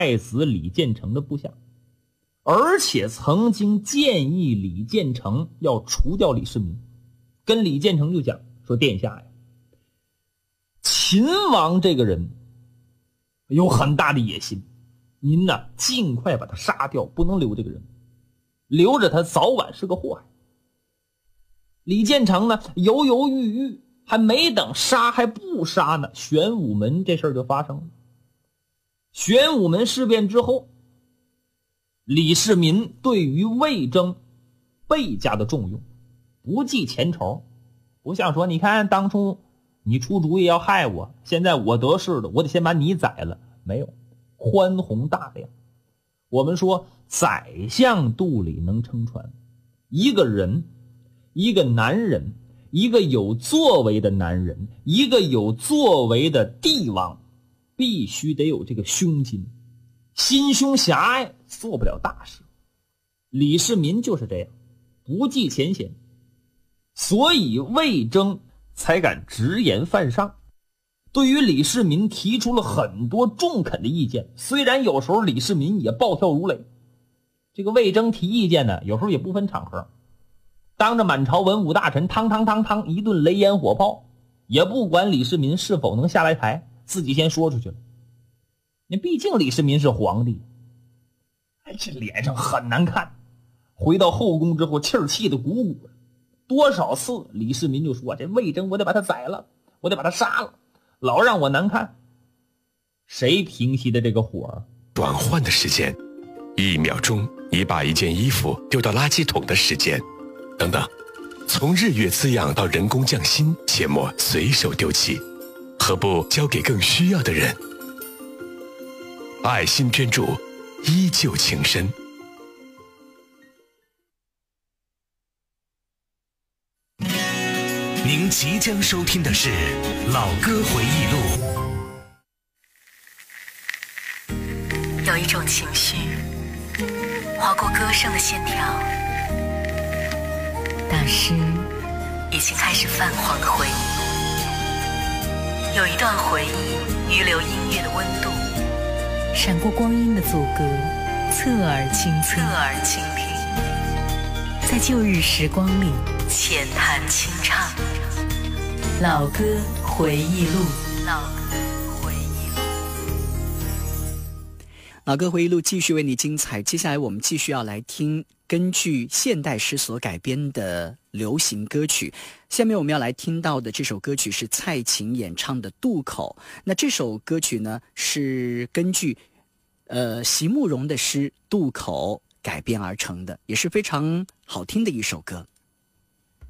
害死李建成的部下，而且曾经建议李建成要除掉李世民，跟李建成就讲说，殿下呀，秦王这个人有很大的野心，您呢尽快把他杀掉，不能留这个人，留着他早晚是个祸害。李建成呢犹犹豫豫，还没等杀还不杀呢，玄武门这事儿就发生了。玄武门事变之后，李世民对于魏征倍加的重用，不计前仇，不像说你看当初你出主意要害我，现在我得势了，我得先把你宰了，没有，宽宏大量。我们说宰相肚里能撑船，一个人，一个男人，一个有作为的男人，一个有作为的帝王，必须得有这个胸襟，心胸狭隘，做不了大事。李世民就是这样，不计前嫌，所以魏征才敢直言犯上，对于李世民提出了很多中肯的意见。虽然有时候李世民也暴跳如雷，这个魏征提意见呢，有时候也不分场合，当着满朝文武大臣汤一顿雷烟火炮，也不管李世民是否能下来台，自己先说出去了。你毕竟李世民是皇帝，这脸上很难看。回到后宫之后，气儿气得鼓鼓的。多少次李世民就说，这魏征我得把他宰了，我得把他杀了，老让我难看。谁平息的这个火？ 转换的时间，1秒钟你把一件衣服丢到垃圾桶的时间，等等，从日月滋养到人工匠心，切莫随手丢弃，何不交给更需要的人？爱心捐助，依旧情深。 您即将收听的是《老歌回忆录》。 有一种情绪划过歌声的线条，大师已经开始泛黄的回忆。有一段回忆余留音乐的温度，闪过光阴的阻隔，侧耳倾听，在旧日时光里浅谈轻唱。老歌回忆录， 老歌回忆录继续为你精彩。接下来我们继续要来听根据现代诗所改编的流行歌曲。下面我们要来听到的这首歌曲是蔡琴演唱的《渡口》。那这首歌曲呢是根据席慕容的诗《渡口》改编而成的，也是非常好听的一首歌。